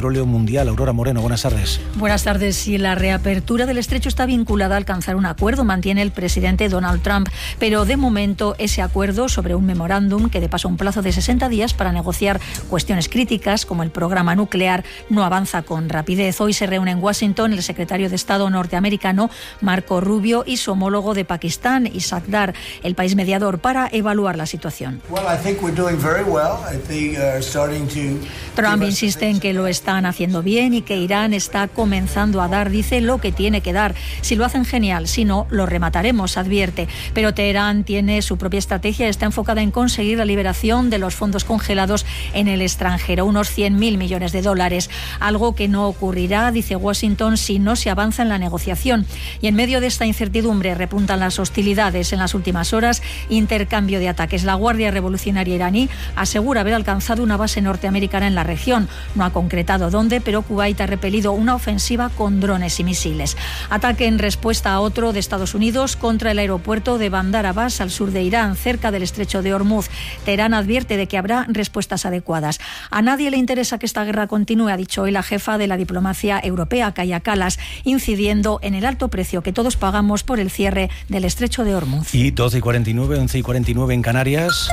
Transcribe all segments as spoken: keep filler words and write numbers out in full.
petróleo mundial. Aurora Moreno, buenas tardes. Buenas tardes. Si la reapertura del estrecho está vinculada a alcanzar un acuerdo, mantiene el presidente Donald Trump, pero de momento ese acuerdo sobre un memorándum que de paso un plazo de sesenta días para negociar cuestiones críticas como el programa nuclear no avanza con rapidez. Hoy se reúne en Washington el secretario de Estado norteamericano Marco Rubio y su homólogo de Pakistán, Ishaq Dar, el país mediador, para evaluar la situación. Trump insiste en que lo están haciendo bien y que Irán está comenzando a dar, dice, lo que tiene que dar. Si lo hacen, genial, si no, lo remataremos, advierte. Pero Teherán tiene su propia estrategia, está enfocada en conseguir la liberación de los fondos congelados en el extranjero, unos cien mil millones de dólares, algo que no ocurrirá, dice Washington, si no se avanza en la negociación. Y en medio de esta incertidumbre repuntan las hostilidades en las últimas horas, intercambio de ataques. La Guardia Revolucionaria iraní asegura haber alcanzado una base norteamericana en la región. No ha concretado dónde, pero Kuwait ha repelido una ofensiva con drones y misiles. Ataque en respuesta a otro de Estados Unidos contra el aeropuerto de Bandar Abbas, al sur de Irán, cerca del estrecho de Hormuz. Teherán advierte de que habrá respuestas adecuadas. A nadie le interesa que esta guerra continúe, ha dicho hoy la jefa de la diplomacia europea, Kaja Kallas, incidiendo en el alto precio que todos pagamos por el cierre del estrecho de Hormuz. Y doce y cuarenta y nueve, once y cuarenta y nueve en Canarias.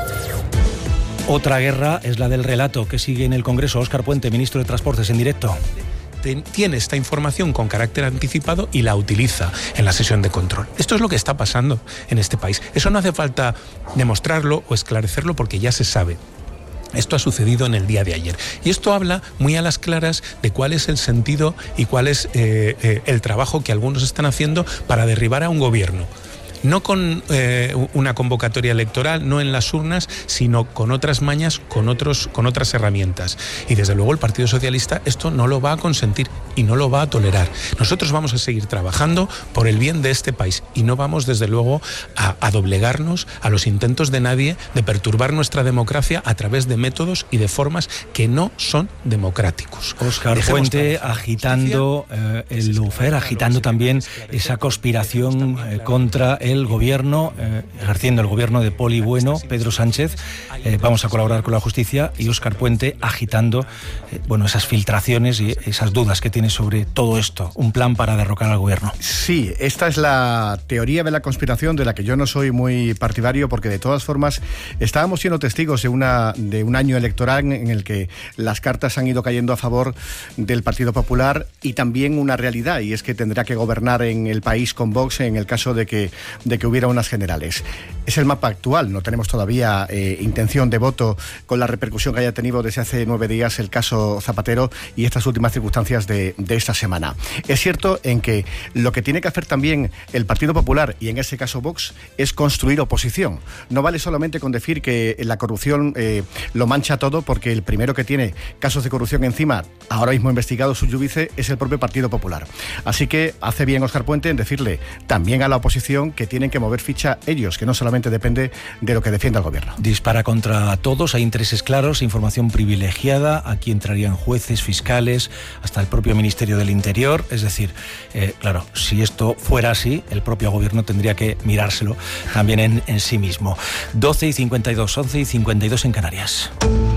Otra guerra es la del relato que sigue en el Congreso. Óscar Puente, ministro de Transportes, en directo. Tiene esta información con carácter anticipado y la utiliza en la sesión de control. Esto es lo que está pasando en este país. Eso no hace falta demostrarlo o esclarecerlo porque ya se sabe. Esto ha sucedido en el día de ayer. Y esto habla muy a las claras de cuál es el sentido y cuál es eh, eh, el trabajo que algunos están haciendo para derribar a un gobierno. No con eh, una convocatoria electoral, no en las urnas, sino con otras mañas, con, otros, con otras herramientas. Y desde luego el Partido Socialista esto no lo va a consentir y no lo va a tolerar. Nosotros vamos a seguir trabajando por el bien de este país y no vamos desde luego a, a doblegarnos a los intentos de nadie de perturbar nuestra democracia a través de métodos y de formas que no son democráticos. Óscar Puente agitando eh, el Lufer, agitando también esa conspiración eh, contra el el gobierno, eh, ejerciendo el gobierno de Poli Bueno, Pedro Sánchez. Eh, vamos a colaborar con la justicia, y Óscar Puente agitando eh, bueno, esas filtraciones y esas dudas que tiene sobre todo esto, un plan para derrocar al gobierno. Sí, esta es la teoría de la conspiración de la que yo no soy muy partidario, porque de todas formas estábamos siendo testigos de, una, de un año electoral en el que las cartas han ido cayendo a favor del Partido Popular, y también una realidad, y es que tendrá que gobernar en el país con Vox en el caso de que de que hubiera unas generales. Es el mapa actual, no tenemos todavía eh, intención de voto con la repercusión que haya tenido desde hace nueve días el caso Zapatero y estas últimas circunstancias de, de esta semana. Es cierto en que lo que tiene que hacer también el Partido Popular, y en ese caso Vox, es construir oposición. No vale solamente con decir que la corrupción eh, lo mancha todo, porque el primero que tiene casos de corrupción encima, ahora mismo investigado su yúdice, es el propio Partido Popular. Así que hace bien Óscar Puente en decirle también a la oposición que tienen que mover ficha ellos, que no solamente depende de lo que defienda el gobierno. Dispara contra todos, hay intereses claros, información privilegiada, aquí entrarían jueces, fiscales, hasta el propio Ministerio del Interior. Es decir, eh, claro, si esto fuera así, el propio gobierno tendría que mirárselo también en, en sí mismo. doce y cincuenta y dos, once y cincuenta y dos en Canarias.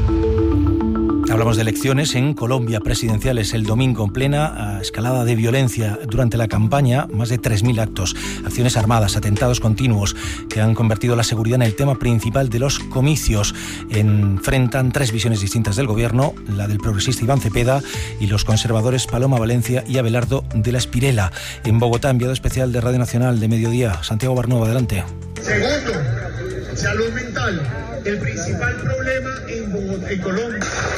Hablamos de elecciones en Colombia, presidenciales el domingo, en plena escalada de violencia durante la campaña, más de tres mil actos, acciones armadas, atentados continuos que han convertido la seguridad en el tema principal de los comicios. Enfrentan tres visiones distintas del gobierno, la del progresista Iván Cepeda y los conservadores Paloma Valencia y Abelardo de la Espirela. En Bogotá, enviado especial de Radio Nacional de Mediodía, Santiago Barnuevo, adelante. Segundo, salud mental, el principal problema en Bogotá, en Colombia.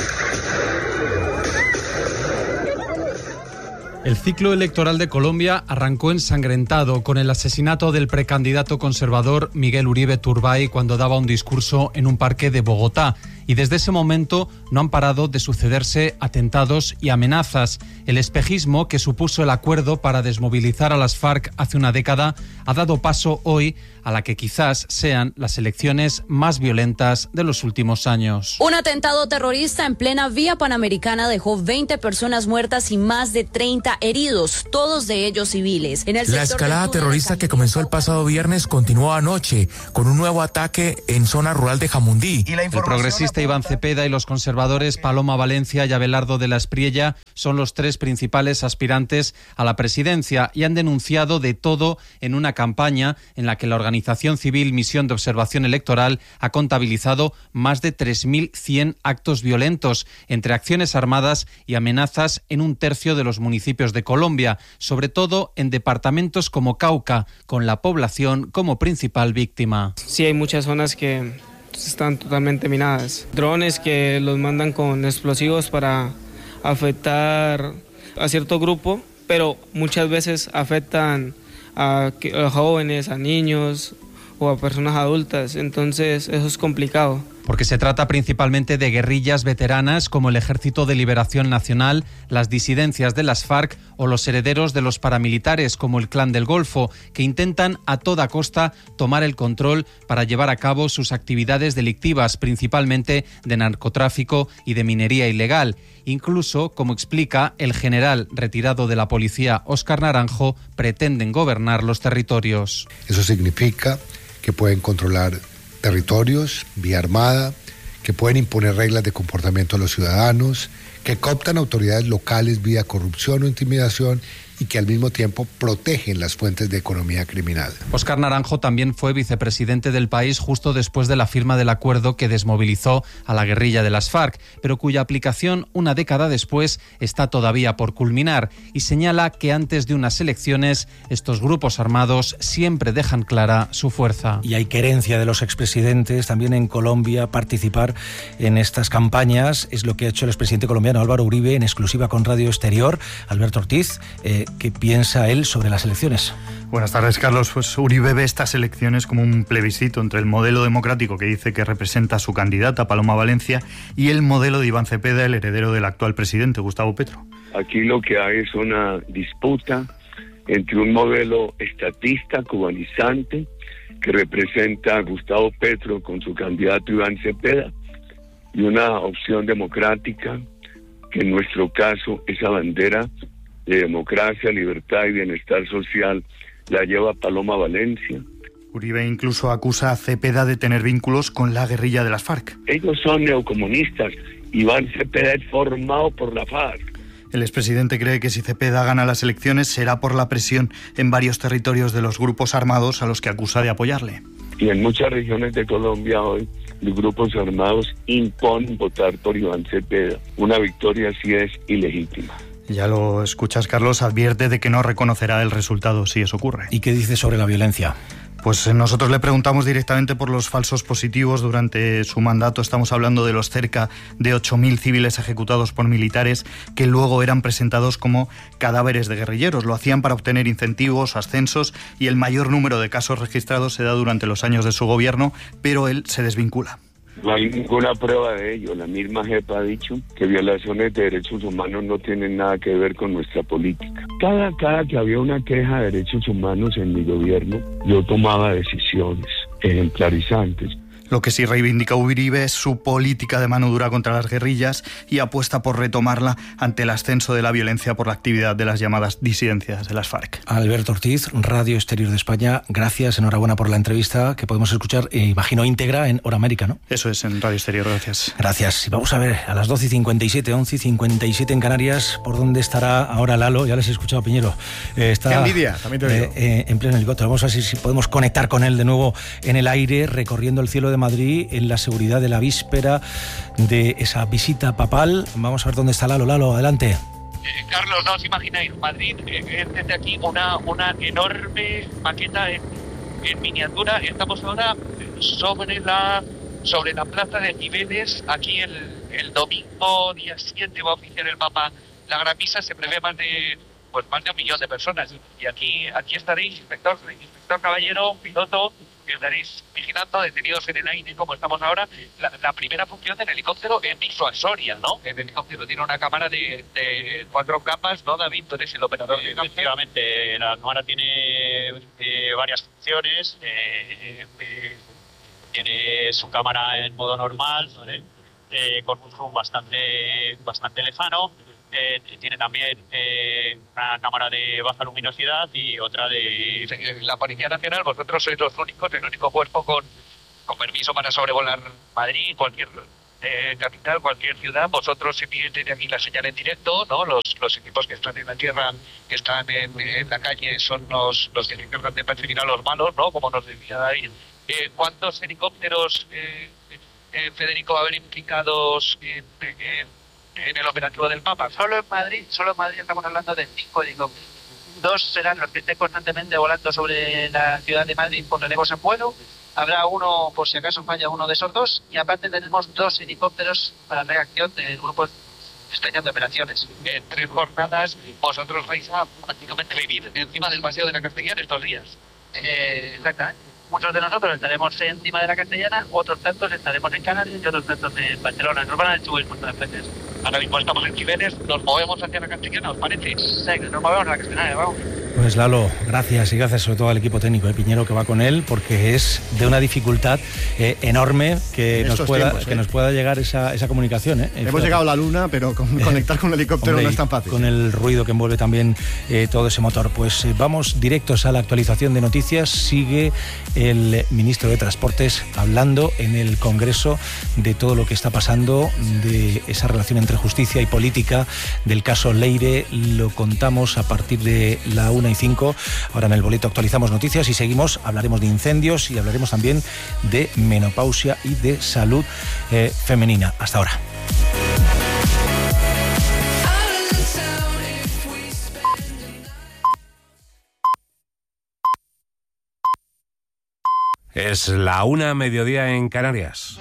El ciclo electoral de Colombia arrancó ensangrentado con el asesinato del precandidato conservador Miguel Uribe Turbay cuando daba un discurso en un parque de Bogotá. Y desde ese momento no han parado de sucederse atentados y amenazas. El espejismo que supuso el acuerdo para desmovilizar a las FARC hace una década ha dado paso hoy a la que quizás sean las elecciones más violentas de los últimos años. Un atentado terrorista en plena vía panamericana dejó veinte personas muertas y más de treinta heridos, todos de ellos civiles. En el la escalada terrorista que comenzó el pasado viernes continuó anoche con un nuevo ataque en zona rural de Jamundí. Y la el progresista socialista Iván Cepeda y los conservadores Paloma Valencia y Abelardo de la Espriella son los tres principales aspirantes a la presidencia y han denunciado de todo en una campaña en la que la organización civil Misión de Observación Electoral ha contabilizado más de tres mil cien actos violentos entre acciones armadas y amenazas en un tercio de los municipios de Colombia, sobre todo en departamentos como Cauca, con la población como principal víctima. Sí, hay muchas zonas que están totalmente minadas. Drones que los mandan con explosivos para afectar a cierto grupo, pero muchas veces afectan a, a jóvenes, a niños o a personas adultas, entonces eso es complicado. Porque se trata principalmente de guerrillas veteranas como el Ejército de Liberación Nacional, las disidencias de las FARC o los herederos de los paramilitares como el Clan del Golfo, que intentan a toda costa tomar el control para llevar a cabo sus actividades delictivas, principalmente de narcotráfico y de minería ilegal. Incluso, como explica el general retirado de la policía Óscar Naranjo, pretenden gobernar los territorios. Eso significa que pueden controlar territorios vía armada, que pueden imponer reglas de comportamiento a los ciudadanos, que cooptan autoridades locales vía corrupción o intimidación y que al mismo tiempo protegen las fuentes de economía criminal. Óscar Naranjo también fue vicepresidente del país justo después de la firma del acuerdo que desmovilizó a la guerrilla de las FARC, pero cuya aplicación una década después está todavía por culminar, y señala que antes de unas elecciones estos grupos armados siempre dejan clara su fuerza. Y hay querencia de los expresidentes también en Colombia participar en estas campañas. Es lo que ha hecho el expresidente colombiano Álvaro Uribe en exclusiva con Radio Exterior. Alberto Ortiz, eh, ¿qué piensa él sobre las elecciones? Buenas tardes, Carlos. Pues Uribe ve estas elecciones como un plebiscito entre el modelo democrático que dice que representa a su candidata, Paloma Valencia, y el modelo de Iván Cepeda, el heredero del actual presidente, Gustavo Petro. Aquí lo que hay es una disputa entre un modelo estatista, cubanizante, que representa a Gustavo Petro con su candidato Iván Cepeda, y una opción democrática, que en nuestro caso esa bandera de democracia, libertad y bienestar social la lleva Paloma Valencia. Uribe incluso acusa a Cepeda de tener vínculos con la guerrilla de las FARC. Ellos son neocomunistas. Iván Cepeda es formado por la FARC. El expresidente cree que si Cepeda gana las elecciones será por la presión en varios territorios de los grupos armados a los que acusa de apoyarle. Y en muchas regiones de Colombia hoy los grupos armados imponen votar por Iván Cepeda. Una victoria así es ilegítima. Ya lo escuchas, Carlos, advierte de que no reconocerá el resultado si eso ocurre. ¿Y qué dice sobre la violencia? Pues nosotros le preguntamos directamente por los falsos positivos durante su mandato. Estamos hablando de los cerca de ocho mil civiles ejecutados por militares que luego eran presentados como cadáveres de guerrilleros. Lo hacían para obtener incentivos, ascensos, y el mayor número de casos registrados se da durante los años de su gobierno, pero él se desvincula. No hay ninguna prueba de ello. La misma J E P ha dicho que violaciones de derechos humanos no tienen nada que ver con nuestra política. Cada, cada que había una queja de derechos humanos en mi gobierno, yo tomaba decisiones ejemplarizantes. Lo que sí reivindica Uribe es su política de mano dura contra las guerrillas y apuesta por retomarla ante el ascenso de la violencia por la actividad de las llamadas disidencias de las FARC. Alberto Ortiz, Radio Exterior de España, gracias, enhorabuena por la entrevista que podemos escuchar, eh, imagino, íntegra en Hora América, ¿no? Eso es, en Radio Exterior, gracias. Gracias. Y vamos a ver, a las doce y cincuenta y siete, once y cincuenta y siete en Canarias, ¿por dónde estará ahora Lalo? Ya les he escuchado a Piñero. Eh, está, Qué envidia, también te digo. Eh, eh, en pleno helicóptero. Vamos a ver si, si podemos conectar con él de nuevo en el aire, recorriendo el cielo de Madrid en la seguridad de la víspera de esa visita papal. Vamos a ver dónde está Lalo. Lalo, adelante. Eh, Carlos, no os imagináis, Madrid eh, es desde aquí una, una enorme maqueta en, en miniatura. Estamos ahora sobre la sobre la plaza de Cibeles. Aquí el, el domingo día siete va a oficiar el Papa la gran misa. Se prevé más de pues más de un millón de personas. Y aquí aquí estaréis, inspector, inspector Caballero, piloto, que estaréis vigilando, detenidos en el aire como estamos ahora. La, la primera función del helicóptero es disuasoria, ¿no? El helicóptero tiene una cámara de, de cuatro capas, ¿no, David? Tú eres el operador. Sí, efectivamente, la cámara tiene eh, varias funciones. Eh, eh, tiene su cámara en modo normal, ¿vale? eh, con un zoom bastante, bastante lejano. Eh, tiene también eh, una cámara de baja luminosidad y otra de... La Policía Nacional, vosotros sois los únicos, el único cuerpo con, con permiso para sobrevolar Madrid, cualquier eh, capital, cualquier ciudad, vosotros enviéis desde aquí la señal en directo, ¿no? Los, los equipos que están en la tierra, que están en, en la calle, son los, los que se encargan de perseguir a los malos, ¿no? Como nos decía David. Eh, ¿Cuántos helicópteros, eh, eh, Federico, va a haber implicados en, en, en el operativo del Papa? Solo en Madrid, solo en Madrid estamos hablando de cinco helicópteros. Dos serán los que estén constantemente volando sobre la ciudad de Madrid, pondremos en vuelo. Habrá uno, por si acaso falla uno de esos dos, y aparte tenemos dos helicópteros para reacción del grupo extraño de operaciones. En tres jornadas vosotros vais a prácticamente vivir encima del Paseo de la Castellana estos días. Eh, exactamente. Muchos de nosotros estaremos encima de la Castellana, otros tantos estaremos en Canarias y otros tantos en Barcelona. Nos van a distribuir por todas veces. Ahora mismo estamos en Cibeles, nos movemos hacia la Castellana, ¿os parece? Sí, nos movemos a la Castellana, vamos. Pues Lalo, gracias y gracias sobre todo al equipo técnico de Piñero que va con él, porque es de una dificultad eh, enorme que nos pueda tiempos, que eh. nos pueda llegar esa, esa comunicación. ¿eh? Hemos llegado a la luna, pero con, conectar con el helicóptero Hombre, no es tan fácil. Con el ruido que envuelve también eh, todo ese motor. Pues eh, vamos directos a la actualización de noticias. Sigue el ministro de Transportes hablando en el Congreso de todo lo que está pasando, de esa relación entre justicia y política, del caso Leire. Lo contamos a partir de la una y cinco. Ahora en el boleto actualizamos noticias y seguimos. Hablaremos de incendios y hablaremos también de menopausia y de salud eh, femenina. Hasta ahora. Es la una, mediodía en Canarias.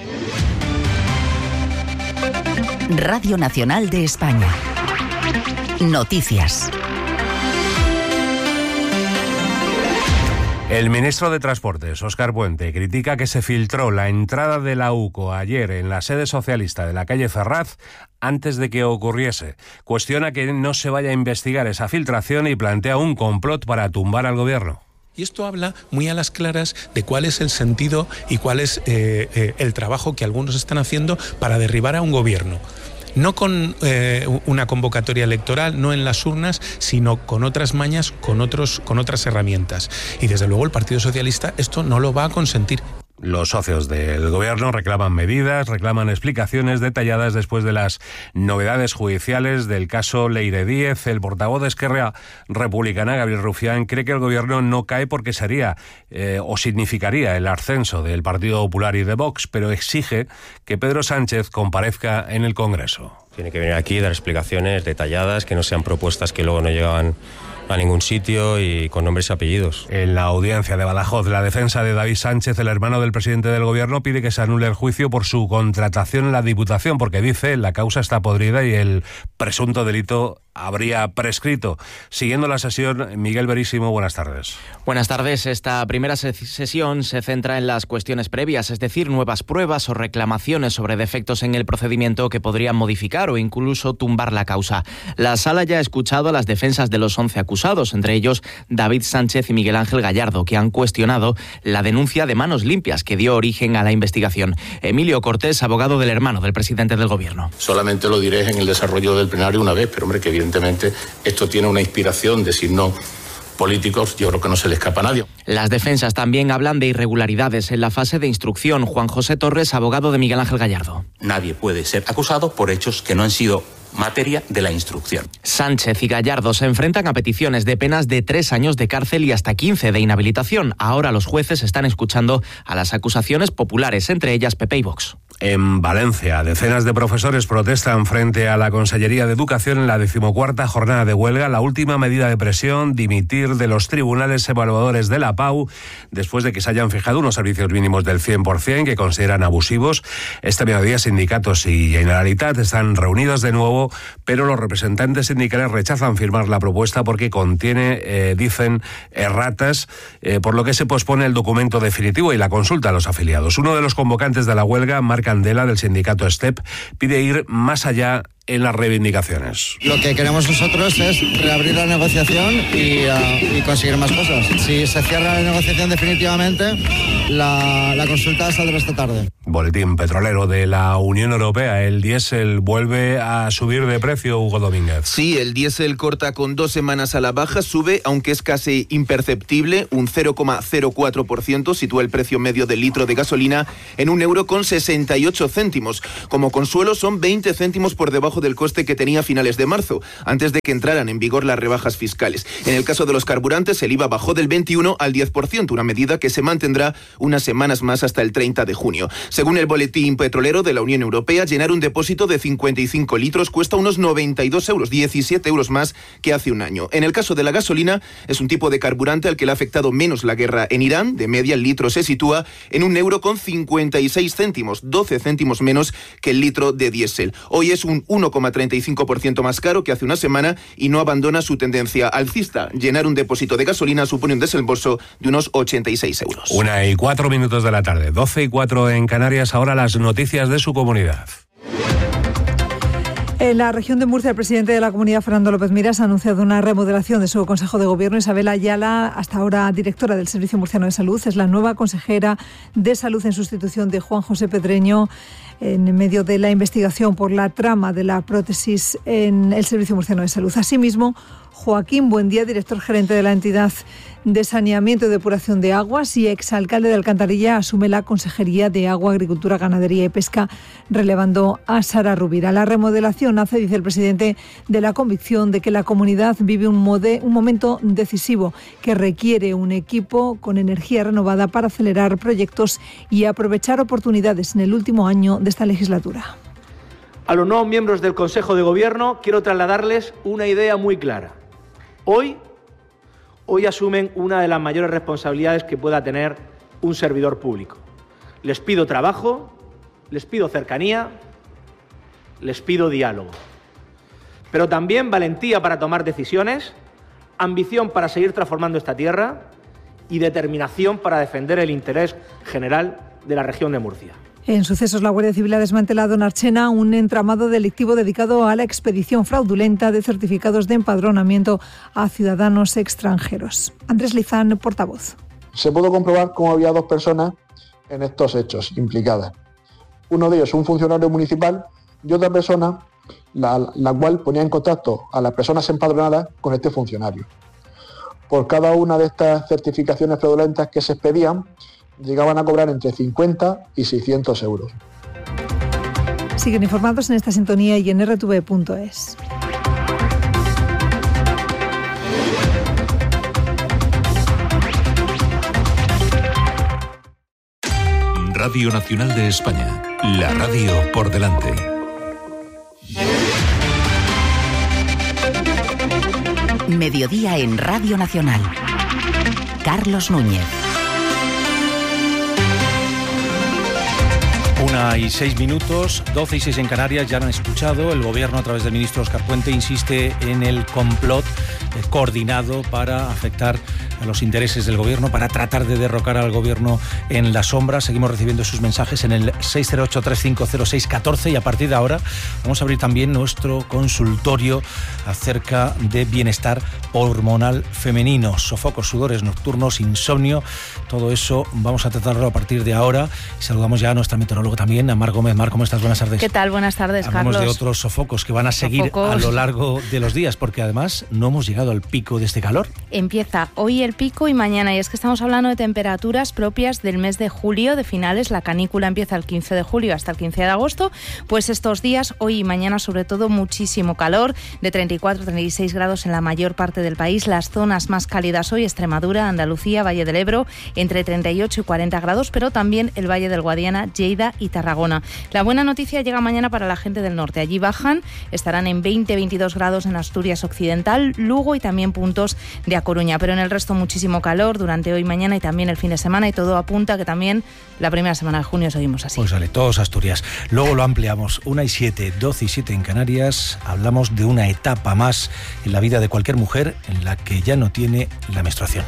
Radio Nacional de España. Noticias. El ministro de Transportes, Óscar Puente, critica que se filtró la entrada de la U C O ayer en la sede socialista de la calle Ferraz antes de que ocurriese. Cuestiona que no se vaya a investigar esa filtración y plantea un complot para tumbar al gobierno. Y esto habla muy a las claras de cuál es el sentido y cuál es eh, eh, el trabajo que algunos están haciendo para derribar a un gobierno. No con eh, una convocatoria electoral, no en las urnas, sino con otras mañas, con, otros, con otras herramientas. Y desde luego el Partido Socialista esto no lo va a consentir. Los socios del gobierno reclaman medidas, reclaman explicaciones detalladas después de las novedades judiciales del caso Leire Díez. El portavoz de Esquerra Republicana, Gabriel Rufián, cree que el gobierno no cae porque sería eh, o significaría el ascenso del Partido Popular y de Vox, pero exige que Pedro Sánchez comparezca en el Congreso. Tiene que venir aquí, dar explicaciones detalladas, que no sean propuestas que luego no llegaban a ningún sitio y con nombres y apellidos. En la audiencia de Badajoz, la defensa de David Sánchez, el hermano del presidente del gobierno, pide que se anule el juicio por su contratación en la Diputación, porque dice la causa está podrida y el presunto delito habría prescrito. Siguiendo la sesión, Miguel Verísimo, buenas tardes. Buenas tardes. Esta primera sesión se centra en las cuestiones previas, es decir, nuevas pruebas o reclamaciones sobre defectos en el procedimiento que podrían modificar o incluso tumbar la causa. La sala ya ha escuchado a las defensas de los once acusados, entre ellos David Sánchez y Miguel Ángel Gallardo, que han cuestionado la denuncia de manos limpias que dio origen a la investigación. Emilio Cortés, abogado del hermano del presidente del gobierno. Solamente lo diré en el desarrollo del plenario una vez, pero hombre, que evidentemente esto tiene una inspiración de signos políticos, yo creo que no se le escapa a nadie. Las defensas también hablan de irregularidades en la fase de instrucción. Juan José Torres, abogado de Miguel Ángel Gallardo. Nadie puede ser acusado por hechos que no han sido materia de la instrucción. Sánchez y Gallardo se enfrentan a peticiones de penas de tres años de cárcel y hasta quince de inhabilitación. Ahora los jueces están escuchando a las acusaciones populares, entre ellas P P y Vox. En Valencia, decenas de profesores protestan frente a la Consellería de Educación en la decimocuarta jornada de huelga. La última medida de presión, dimitir de los tribunales evaluadores de la Pau, después de que se hayan fijado unos servicios mínimos del cien por ciento que consideran abusivos. Este mediodía sindicatos y Generalitat están reunidos de nuevo, pero los representantes sindicales rechazan firmar la propuesta porque contiene, eh, dicen, erratas, eh, por lo que se pospone el documento definitivo y la consulta a los afiliados. Uno de los convocantes de la huelga, Marc Candela, del sindicato STEP, pide ir más allá en las reivindicaciones. Lo que queremos nosotros es reabrir la negociación y, uh, y conseguir más cosas. Si se cierra la negociación definitivamente, la, la consulta saldrá esta tarde. Boletín petrolero de la Unión Europea. El diésel vuelve a subir de precio, Hugo Domínguez. Sí, el diésel corta con dos semanas a la baja, sube, aunque es casi imperceptible, un cero coma cero cuatro por ciento, sitúa el precio medio del litro de gasolina en un euro con sesenta y ocho céntimos. Como consuelo, son veinte céntimos por debajo del coste que tenía a finales de marzo, antes de que entraran en vigor las rebajas fiscales. En el caso de los carburantes, el I V A bajó del veintiuno al diez por ciento, una medida que se mantendrá unas semanas más hasta el treinta de junio. Según el boletín petrolero de la Unión Europea, llenar un depósito de cincuenta y cinco litros cuesta unos noventa y dos euros, diecisiete euros más que hace un año. En el caso de la gasolina, es un tipo de carburante al que le ha afectado menos la guerra en Irán. De media, el litro se sitúa en un euro con cincuenta y seis céntimos, doce céntimos menos que el litro de diésel. Hoy es un uno coma treinta y cinco por ciento más caro que hace una semana y no abandona su tendencia alcista. Llenar un depósito de gasolina supone un desembolso de unos ochenta y seis euros. Una y cuatro minutos de la tarde, doce y cuatro en Canarias. Ahora las noticias de su comunidad. En la región de Murcia, el presidente de la comunidad, Fernando López Miras, ha anunciado una remodelación de su Consejo de Gobierno. Isabel Ayala, hasta ahora directora del Servicio Murciano de Salud, es la nueva consejera de Salud en sustitución de Juan José Pedreño, en medio de la investigación por la trama de la prótesis en el Servicio Murciano de Salud. Asimismo, Joaquín Buendía, director gerente de la entidad de Saneamiento y Depuración de Aguas y exalcalde de Alcantarilla, asume la Consejería de Agua, Agricultura, Ganadería y Pesca, relevando a Sara Rubira. La remodelación nace, dice el presidente, de la convicción de que la comunidad vive un, mode, un momento decisivo que requiere un equipo con energía renovada para acelerar proyectos y aprovechar oportunidades en el último año de esta legislatura. A los nuevos miembros del Consejo de Gobierno quiero trasladarles una idea muy clara. Hoy, hoy asumen una de las mayores responsabilidades que pueda tener un servidor público. Les pido trabajo, les pido cercanía, les pido diálogo. Pero también valentía para tomar decisiones, ambición para seguir transformando esta tierra y determinación para defender el interés general de la región de Murcia. En sucesos, la Guardia Civil ha desmantelado en Archena un entramado delictivo dedicado a la expedición fraudulenta de certificados de empadronamiento a ciudadanos extranjeros. Andrés Lizán, portavoz. Se pudo comprobar cómo había dos personas en estos hechos implicadas. Uno de ellos un funcionario municipal y otra persona la, la cual ponía en contacto a las personas empadronadas con este funcionario. Por cada una de estas certificaciones fraudulentas que se expedían, llegaban a cobrar entre cincuenta y seiscientos euros. Siguen informados en esta sintonía y en erre te ve punto es. Radio Nacional de España, la radio por delante. Mediodía en Radio Nacional. Carlos Núñez. Una y seis minutos, doce y seis en Canarias, ya lo han escuchado. El Gobierno, a través del ministro Óscar Puente, insiste en el complot eh, coordinado para afectar a los intereses del Gobierno, para tratar de derrocar al Gobierno en la sombra. Seguimos recibiendo sus mensajes en el seis cero ocho, tres cinco cero seis uno cuatro y a partir de ahora vamos a abrir también nuestro consultorio acerca de bienestar hormonal femenino, sofocos, sudores nocturnos, insomnio. Todo eso vamos a tratarlo a partir de ahora. Saludamos ya a nuestra meteoróloga también, a Mar Gómez. Mar, ¿cómo estás? Buenas tardes. ¿Qué tal? Buenas tardes, Hablamos Carlos. de otros sofocos que van a seguir sofocos a lo largo de los días, porque además no hemos llegado al pico de este calor. Empieza hoy el pico y mañana, y es que estamos hablando de temperaturas propias del mes de julio, de finales. La canícula empieza el quince de julio hasta el quince de agosto. Pues estos días, hoy y mañana, sobre todo, muchísimo calor, de treinta y cuatro a treinta y seis grados en la mayor parte del país. Las zonas más cálidas hoy, Extremadura, Andalucía, Valle del Ebro, entre treinta y ocho y cuarenta grados, pero también el Valle del Guadiana, Lleida y Tarragona. La buena noticia llega mañana para la gente del norte. Allí bajan, estarán en veinte a veintidós grados en Asturias Occidental, Lugo y también puntos de A Coruña. Pero en el resto muchísimo calor durante hoy, mañana y también el fin de semana, y todo apunta que también la primera semana de junio seguimos así. Pues sale, todos Asturias. Luego lo ampliamos. Una y siete, doce y siete en Canarias. Hablamos de una etapa más en la vida de cualquier mujer en la que ya no tiene la menstruación.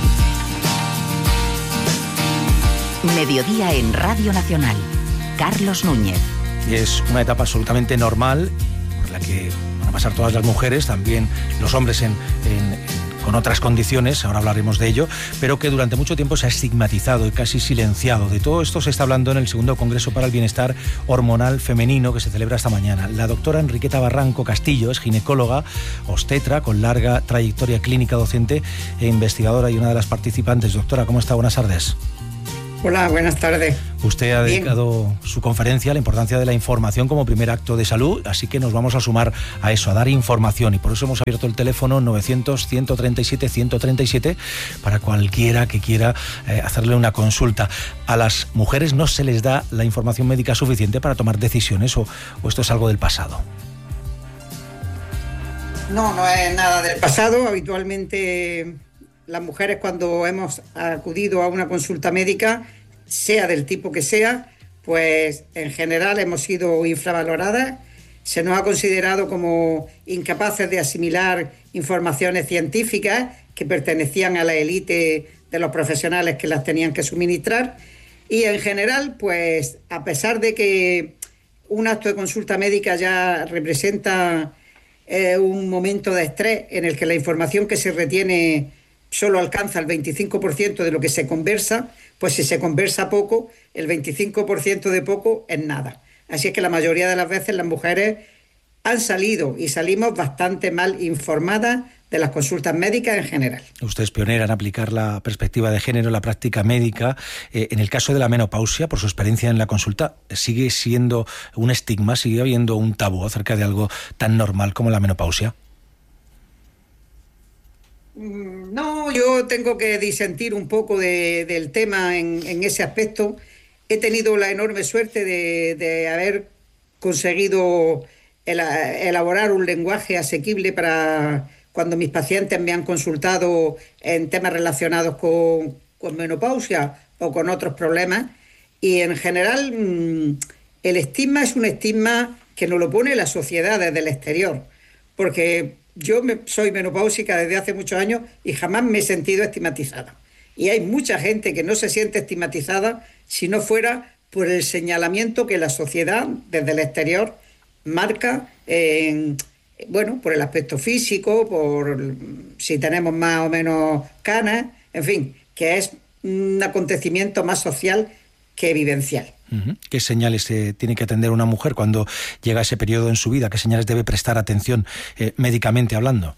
Mediodía en Radio Nacional. Carlos Núñez. Es una etapa absolutamente normal, por la que van a pasar todas las mujeres, también los hombres en, en, en con otras condiciones, ahora hablaremos de ello, pero que durante mucho tiempo se ha estigmatizado y casi silenciado. De todo esto se está hablando en el segundo Congreso para el Bienestar Hormonal Femenino que se celebra esta mañana. La doctora Enriqueta Barranco Castillo es ginecóloga, obstetra, con larga trayectoria clínica docente e investigadora y una de las participantes. Doctora, ¿cómo está? Buenas tardes. Hola, buenas tardes. Usted ha Bien. dedicado su conferencia a la importancia de la información como primer acto de salud, así que nos vamos a sumar a eso, a dar información, y por eso hemos abierto el teléfono novecientos, ciento treinta y siete, ciento treinta y siete para cualquiera que quiera eh, hacerle una consulta. A las mujeres no se les da la información médica suficiente para tomar decisiones, o, o esto es algo del pasado. No, no es nada del pasado. Habitualmente las mujeres, cuando hemos acudido a una consulta médica, sea del tipo que sea, pues en general hemos sido infravaloradas. Se nos ha considerado como incapaces de asimilar informaciones científicas que pertenecían a la élite de los profesionales que las tenían que suministrar. Y en general, pues a pesar de que un acto de consulta médica ya representa eh, un momento de estrés en el que la información que se retiene solo alcanza el veinticinco por ciento de lo que se conversa, pues si se conversa poco, el veinticinco por ciento de poco es nada. Así es que la mayoría de las veces las mujeres han salido y salimos bastante mal informadas de las consultas médicas en general. Usted es pionera en aplicar la perspectiva de género en la práctica médica. Eh, en el caso de la menopausia, por su experiencia en la consulta, ¿sigue siendo un estigma, sigue habiendo un tabú acerca de algo tan normal como la menopausia? No, yo tengo que disentir un poco de, del tema en, en ese aspecto. He tenido la enorme suerte de, de haber conseguido el, elaborar un lenguaje asequible para cuando mis pacientes me han consultado en temas relacionados con, con menopausia o con otros problemas. Y en general el estigma es un estigma que nos lo pone la sociedad desde el exterior, porque yo me, soy menopáusica desde hace muchos años y jamás me he sentido estigmatizada. Y hay mucha gente que no se siente estigmatizada si no fuera por el señalamiento que la sociedad desde el exterior marca, en, bueno, por el aspecto físico, por si tenemos más o menos canas, en fin, que es un acontecimiento más social que vivencial. Uh-huh. ¿Qué señales eh, tiene que atender una mujer cuando llega ese periodo en su vida? ¿Qué señales debe prestar atención eh, médicamente hablando?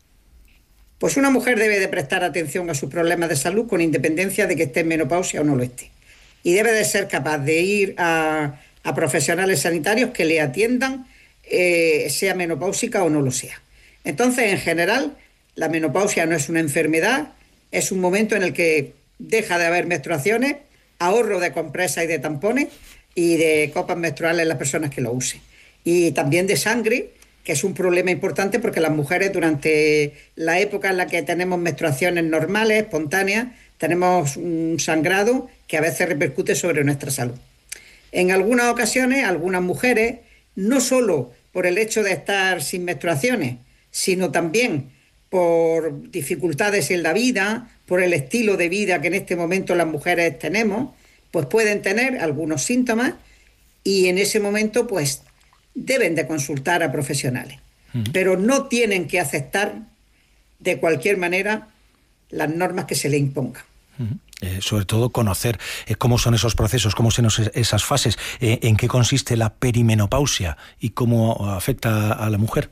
Pues una mujer debe de prestar atención a sus problemas de salud con independencia de que esté en menopausia o no lo esté. Y debe de ser capaz de ir a, a profesionales sanitarios que le atiendan, eh, sea menopáusica o no lo sea. Entonces, en general, la menopausia no es una enfermedad, es un momento en el que deja de haber menstruaciones, ahorro de compresas y de tampones y de copas menstruales en las personas que lo usen. Y también de sangre, que es un problema importante porque las mujeres durante la época en la que tenemos menstruaciones normales, espontáneas, tenemos un sangrado que a veces repercute sobre nuestra salud. En algunas ocasiones, algunas mujeres, no solo por el hecho de estar sin menstruaciones, sino también por dificultades en la vida, por el estilo de vida que en este momento las mujeres tenemos, pues pueden tener algunos síntomas y en ese momento pues deben de consultar a profesionales. Uh-huh. Pero no tienen que aceptar de cualquier manera las normas que se le impongan. Uh-huh. Eh, sobre todo conocer eh, cómo son esos procesos, cómo son esas fases, eh, en qué consiste la perimenopausia y cómo afecta a la mujer.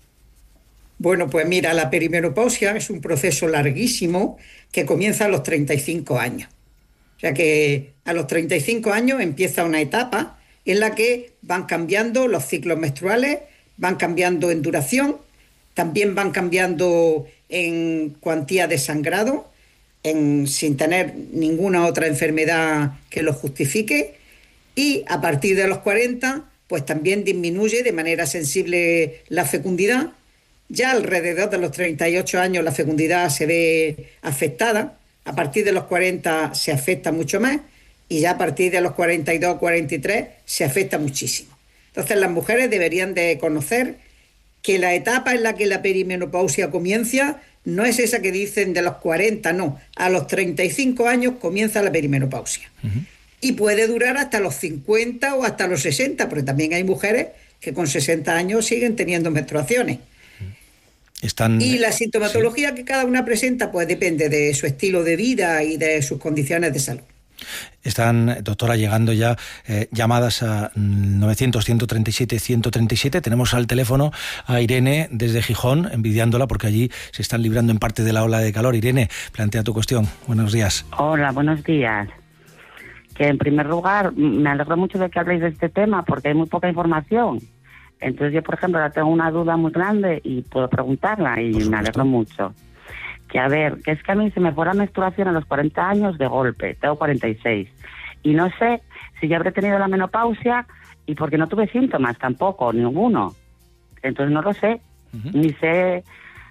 Bueno, pues mira, la perimenopausia es un proceso larguísimo que comienza a los treinta y cinco años. O sea que a los treinta y cinco años empieza una etapa en la que van cambiando los ciclos menstruales, van cambiando en duración, también van cambiando en cuantía de sangrado, en, sin tener ninguna otra enfermedad que lo justifique, y a partir de los cuarenta, pues también disminuye de manera sensible la fecundidad. Ya alrededor de los treinta y ocho años la fecundidad se ve afectada, a partir de los cuarenta se afecta mucho más y ya a partir de los cuarenta y dos, cuarenta y tres se afecta muchísimo. Entonces las mujeres deberían de conocer que la etapa en la que la perimenopausia comienza no es esa que dicen de los cuarenta, no, a los treinta y cinco años comienza la perimenopausia. Uh-huh. Y puede durar hasta los cincuenta o hasta los sesenta, porque también hay mujeres que con sesenta años siguen teniendo menstruaciones. Están, y la sintomatología sí. que cada una presenta pues depende de su estilo de vida y de sus condiciones de salud. Están, doctora, llegando ya eh, llamadas a novecientos, ciento treinta y siete, ciento treinta y siete. Tenemos al teléfono a Irene desde Gijón, envidiándola porque allí se están librando en parte de la ola de calor. Irene, plantea tu cuestión. Buenos días. Hola, buenos días. Que en primer lugar, me alegro mucho de que habléis de este tema porque hay muy poca información. Entonces yo, por ejemplo, ahora tengo una duda muy grande y puedo preguntarla y me alegro mucho. Que a ver, que es que a mí se me fue la menstruación a los cuarenta años de golpe, tengo cuarenta y seis, y no sé si ya habré tenido la menopausia y porque no tuve síntomas tampoco, ninguno. Entonces no lo sé, uh-huh. ni sé,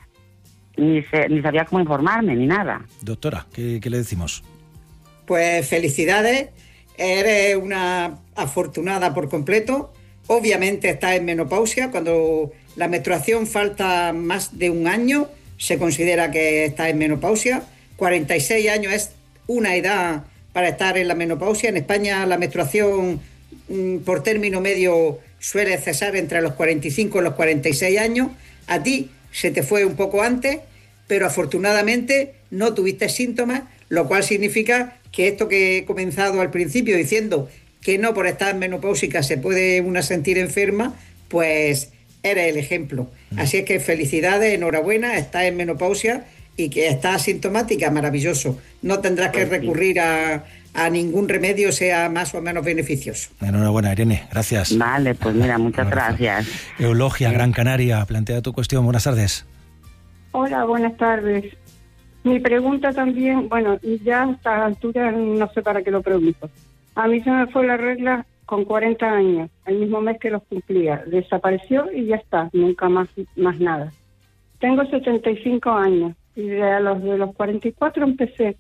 ni sé, ni sabía cómo informarme, ni nada. Doctora, ¿qué, qué le decimos? Pues felicidades, eres una afortunada por completo. Obviamente estás en menopausia, cuando la menstruación falta más de un año, se considera que está en menopausia. cuarenta y seis años es una edad para estar en la menopausia. En España la menstruación mmm, por término medio suele cesar entre los cuarenta y cinco y los cuarenta y seis años. A ti se te fue un poco antes, pero afortunadamente no tuviste síntomas, lo cual significa que esto que he comenzado al principio diciendo que no por estar menopáusica se puede una sentir enferma, pues eres el ejemplo. Así es que felicidades, enhorabuena, estás en menopausia y que estás asintomática, maravilloso. No tendrás que recurrir a, a ningún remedio, sea más o menos beneficioso. Enhorabuena, Irene, gracias. Vale, pues mira, muchas gracias. Eulogia, Gran Canaria, plantea tu cuestión. Buenas tardes. Hola, buenas tardes. Mi pregunta también, bueno, ya a esta altura no sé para qué lo pregunto. A mí se me fue la regla con cuarenta años, el mismo mes que los cumplía. Desapareció y ya está, nunca más más nada. Tengo setenta y cinco años y de los de los cuarenta y cuatro empecé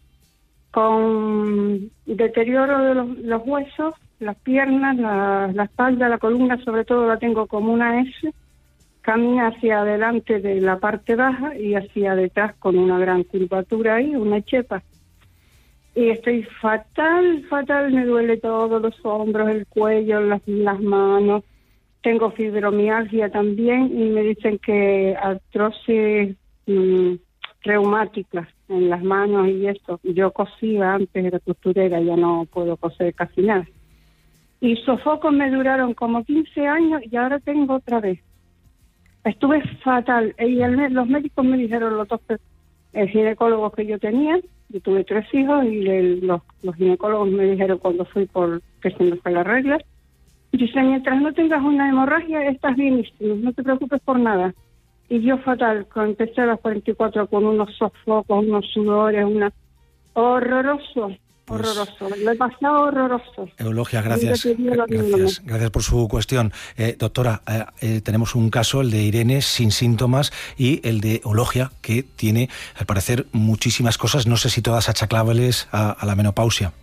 con deterioro de los, los huesos, las piernas, la, la espalda, la columna, sobre todo la tengo como una S, camina hacia adelante de la parte baja y hacia detrás con una gran curvatura ahí, una chepa. Y estoy fatal, fatal, me duele todo, los hombros, el cuello, las, las manos. Tengo fibromialgia también y me dicen que artrosis mmm, reumática en las manos y esto. Yo cosía antes, era costurera, ya no puedo coser casi nada. Y sofocos me duraron como quince años y ahora tengo otra vez. Estuve fatal. Y el, los médicos me dijeron, los dos el ginecólogos que yo tenía, yo tuve tres hijos y el, los, los ginecólogos me dijeron cuando fui por que se me fue la regla, dice, mientras no tengas una hemorragia estás bienísimo, no te preocupes por nada. Y yo fatal, cuando empecé a los cuarenta y cuatro con unos sofocos, unos sudores, una horroroso. Pues, horroroso, lo he pasado horroroso. Eulogia, gracias. Gracias, gracias por su cuestión. Eh, doctora, eh, eh, tenemos un caso, el de Irene, sin síntomas, y el de Eulogia, que tiene, al parecer, muchísimas cosas, no sé si todas achacables a, a la menopausia.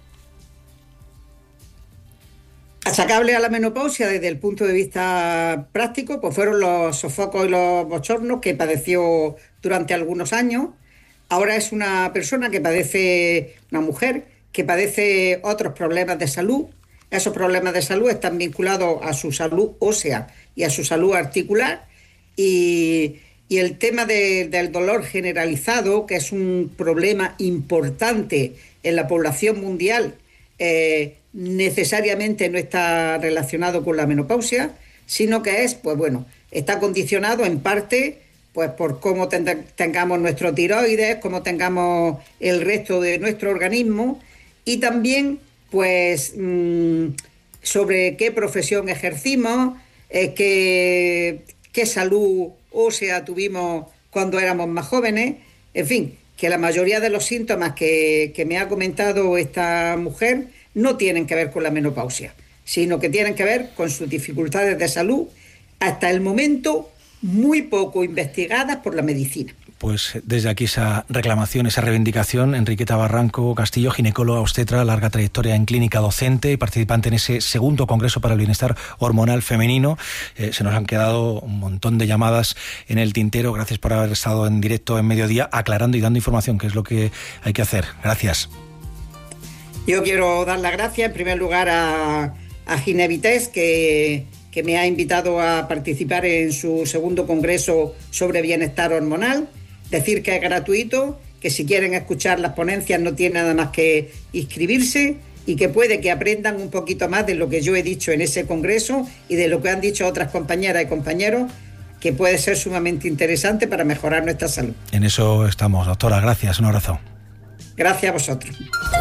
Achacable a la menopausia desde el punto de vista práctico, pues fueron los sofocos y los bochornos que padeció durante algunos años. Ahora es una persona que padece, una mujer, que padece otros problemas de salud. Esos problemas de salud están vinculados a su salud ósea y a su salud articular. Y, y el tema de, del dolor generalizado, que es un problema importante en la población mundial, eh, necesariamente no está relacionado con la menopausia, sino que es, pues bueno, está condicionado en parte pues por cómo ten- tengamos nuestro tiroides, cómo tengamos el resto de nuestro organismo y también pues mmm, sobre qué profesión ejercimos, eh, qué, qué salud ósea tuvimos cuando éramos más jóvenes, en fin, que la mayoría de los síntomas que, que me ha comentado esta mujer no tienen que ver con la menopausia, sino que tienen que ver con sus dificultades de salud, hasta el momento muy poco investigadas por la medicina. Pues desde aquí esa reclamación, esa reivindicación. Enriqueta Barranco Castillo, ginecóloga obstetra, larga trayectoria en clínica docente y participante en ese segundo Congreso para el Bienestar Hormonal Femenino. Eh, se nos han quedado un montón de llamadas en el tintero. Gracias por haber estado en directo en Mediodía aclarando y dando información, que es lo que hay que hacer. Gracias. Yo quiero dar las gracias en primer lugar a, a Ginevites, que... que que me ha invitado a participar en su segundo congreso sobre bienestar hormonal. Decir que es gratuito, que si quieren escuchar las ponencias no tienen nada más que inscribirse y que puede que aprendan un poquito más de lo que yo he dicho en ese congreso y de lo que han dicho otras compañeras y compañeros, que puede ser sumamente interesante para mejorar nuestra salud. En eso estamos, doctora. Gracias, un abrazo. Gracias a vosotros.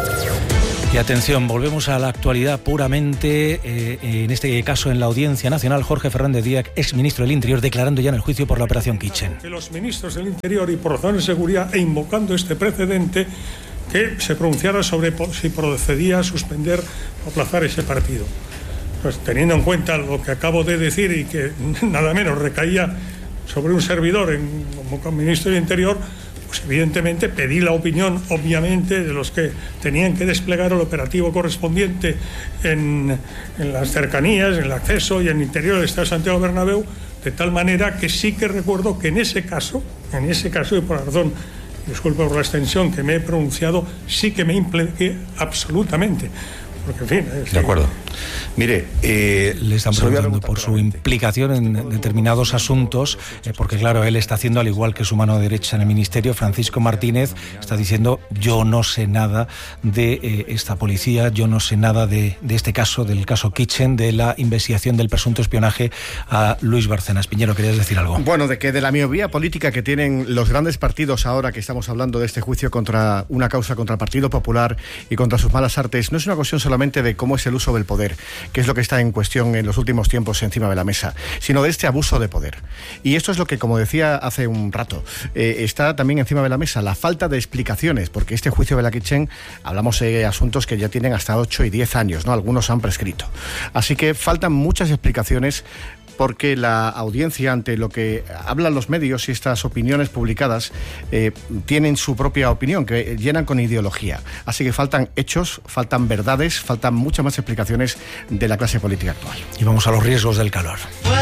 Y atención, volvemos a la actualidad puramente, eh, en este caso en la Audiencia Nacional, Jorge Fernández Díaz, exministro del Interior, declarando ya en el juicio por la operación Kitchen. Que los ministros del Interior y por razones de seguridad e invocando este precedente, que se pronunciara sobre si procedía a suspender o aplazar ese partido. Pues teniendo en cuenta lo que acabo de decir y que nada menos recaía sobre un servidor en, como ministro del Interior, pues evidentemente pedí la opinión, obviamente, de los que tenían que desplegar el operativo correspondiente en, en las cercanías, en el acceso y en el interior del Estadio Santiago Bernabéu, de tal manera que sí que recuerdo que en ese caso, en ese caso y por la razón, disculpe por la extensión que me he pronunciado, sí que me impliqué absolutamente. Porque, en fin, es de acuerdo. Mire, eh, le están preguntando por su implicación en determinados asuntos, eh, porque claro, él está haciendo al igual que su mano derecha en el ministerio, Francisco Martínez, está diciendo: yo no sé nada de eh, esta policía, yo no sé nada de, de este caso, del caso Kitchen, de la investigación del presunto espionaje a Luis Bárcenas. Piñero, ¿querías decir algo? Bueno, de que de la miopía política que tienen los grandes partidos ahora que estamos hablando de este juicio contra una causa contra el Partido Popular y contra sus malas artes, no es una cuestión solamente de cómo es el uso del poder, que es lo que está en cuestión en los últimos tiempos encima de la mesa, sino de este abuso de poder. Y esto es lo que, como decía hace un rato, eh, está también encima de la mesa, la falta de explicaciones, porque este juicio de la Kitchen, hablamos de asuntos que ya tienen hasta ocho y diez años, ¿no? Algunos han prescrito. Así que faltan muchas explicaciones, porque la audiencia, ante lo que hablan los medios y estas opiniones publicadas, eh, tienen su propia opinión, que llenan con ideología. Así que faltan hechos, faltan verdades, faltan muchas más explicaciones de la clase política actual. Y vamos a los riesgos del calor.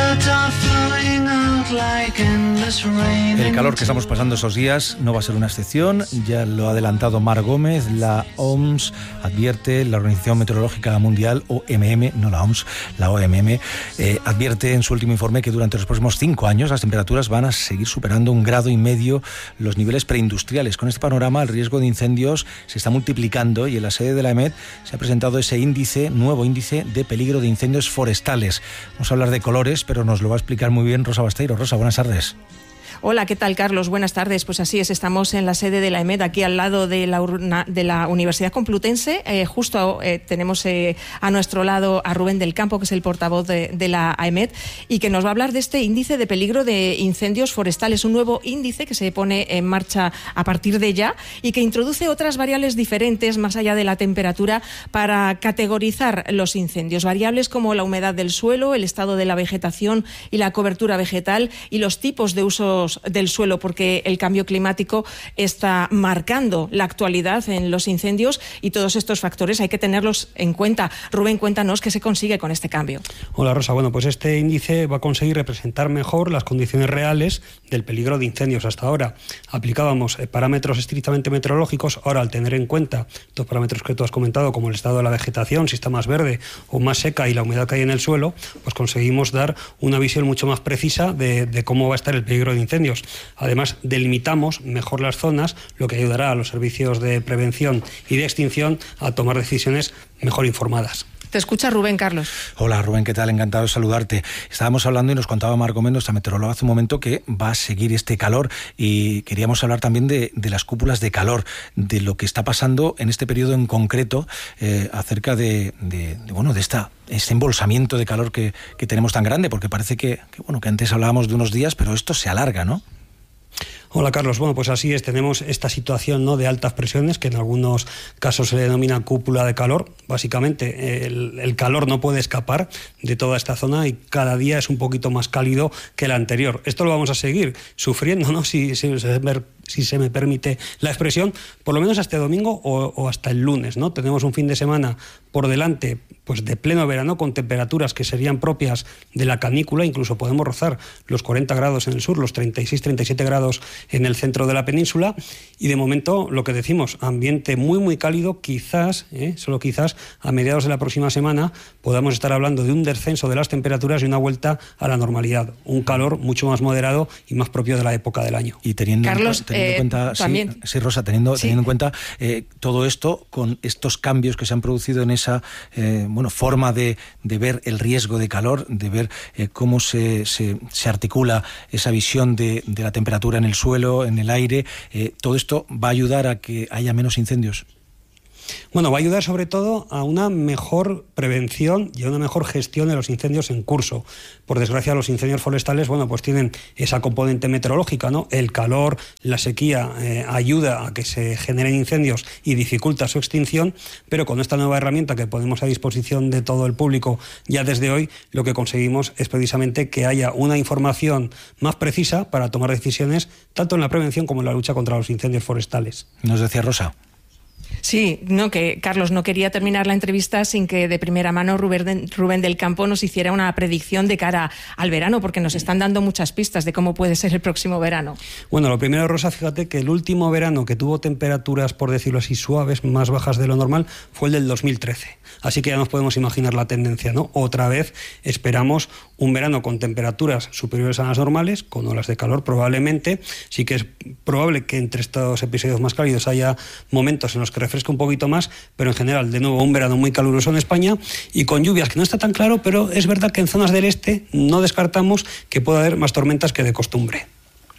El calor que estamos pasando esos días no va a ser una excepción, ya lo ha adelantado Mar Gómez. La O M S advierte, la Organización Meteorológica Mundial, O M M, no la O M S, la O M M, eh, advierte en su último informe que durante los próximos cinco años las temperaturas van a seguir superando un grado y medio los niveles preindustriales. Con este panorama, el riesgo de incendios se está multiplicando y en la sede de la E M E D se ha presentado ese índice, nuevo índice de peligro de incendios forestales. Vamos a hablar de colores, pero nos lo va a explicar muy bien Rosa Basteiro. Rosa, buenas tardes. Hola, ¿qué tal, Carlos? Buenas tardes. Pues así es, estamos en la sede de la E M E D, aquí al lado de la, urna, de la Universidad Complutense. Eh, justo eh, tenemos eh, a nuestro lado a Rubén del Campo, que es el portavoz de, de la E M E D, y que nos va a hablar de este índice de peligro de incendios forestales, un nuevo índice que se pone en marcha a partir de ya y que introduce otras variables diferentes, más allá de la temperatura, para categorizar los incendios. Variables como la humedad del suelo, el estado de la vegetación y la cobertura vegetal y los tipos de usos del suelo, porque el cambio climático está marcando la actualidad en los incendios y todos estos factores hay que tenerlos en cuenta. Rubén, cuéntanos qué se consigue con este cambio. Hola, Rosa. Bueno, pues este índice va a conseguir representar mejor las condiciones reales del peligro de incendios. Hasta ahora aplicábamos parámetros estrictamente meteorológicos. Ahora, al tener en cuenta dos parámetros que tú has comentado, como el estado de la vegetación, si está más verde o más seca, y la humedad que hay en el suelo, pues conseguimos dar una visión mucho más precisa de, de cómo va a estar el peligro de incendios. Además, delimitamos mejor las zonas, lo que ayudará a los servicios de prevención y de extinción a tomar decisiones mejor informadas. Te escucha Rubén, Carlos. Hola, Rubén, ¿qué tal? Encantado de saludarte. Estábamos hablando y nos contaba Marco Méndez, nuestra meteoróloga, hace un momento, que va a seguir este calor, y queríamos hablar también de, de las cúpulas de calor, de lo que está pasando en este periodo en concreto, eh, acerca de, de, de, bueno, de esta, este embolsamiento de calor que, que tenemos tan grande, porque parece que, que, bueno, que antes hablábamos de unos días, pero esto se alarga, ¿no? Hola, Carlos. Bueno, pues así es. Tenemos esta situación, ¿no?, de altas presiones, que en algunos casos se denomina cúpula de calor. Básicamente, el, el calor no puede escapar de toda esta zona y cada día es un poquito más cálido que el anterior. Esto lo vamos a seguir sufriendo, ¿no?, si, si, si se me permite la expresión, por lo menos hasta el domingo o, o hasta el lunes, ¿no? Tenemos un fin de semana por delante pues de pleno verano, con temperaturas que serían propias de la canícula, incluso podemos rozar los cuarenta grados en el sur, los treinta y seis, treinta y siete grados en el centro de la península, y de momento lo que decimos, ambiente muy muy cálido, quizás, ¿eh? solo quizás, a mediados de la próxima semana podamos estar hablando de un descenso de las temperaturas y una vuelta a la normalidad, un calor mucho más moderado y más propio de la época del año. Y teniendo, Carlos, en, teniendo eh, en cuenta, también. Sí, sí, Rosa, teniendo, Sí. teniendo en cuenta eh, todo esto con estos cambios que se han producido en esa eh, bueno, forma de, de ver el riesgo de calor, de ver eh, cómo se, se, se articula esa visión de, de la temperatura en el suelo, en el aire, eh, todo esto va a ayudar a que haya menos incendios. Bueno, va a ayudar sobre todo a una mejor prevención y a una mejor gestión de los incendios en curso. Por desgracia, los incendios forestales, bueno, pues tienen esa componente meteorológica, ¿no? El calor, la sequía eh, ayuda a que se generen incendios y dificulta su extinción, pero con esta nueva herramienta que ponemos a disposición de todo el público ya desde hoy, lo que conseguimos es precisamente que haya una información más precisa para tomar decisiones tanto en la prevención como en la lucha contra los incendios forestales. Nos decía Rosa. Sí, no, que Carlos, no quería terminar la entrevista sin que de primera mano Rubén, Rubén del Campo nos hiciera una predicción de cara al verano, porque nos están dando muchas pistas de cómo puede ser el próximo verano. Bueno, lo primero, Rosa, fíjate que el último verano que tuvo temperaturas, por decirlo así, suaves, más bajas de lo normal, fue el del dos mil trece. Así que ya nos podemos imaginar la tendencia, ¿no? Otra vez esperamos un verano con temperaturas superiores a las normales, con olas de calor probablemente. Sí que es probable que entre estos episodios más cálidos haya momentos en los que refresca un poquito más, pero en general, de nuevo, un verano muy caluroso en España y con lluvias, que no está tan claro, pero es verdad que en zonas del este no descartamos que pueda haber más tormentas que de costumbre.